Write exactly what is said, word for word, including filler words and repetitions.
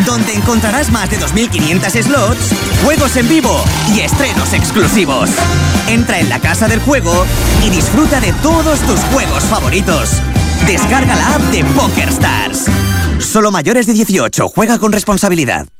donde encontrarás más de dos mil quinientos slots, juegos en vivo y estrenos exclusivos. Entra en la casa del juego y disfruta de todos tus juegos favoritos. Descarga la app de PokerStars. Solo mayores de dieciocho. Juega con responsabilidad.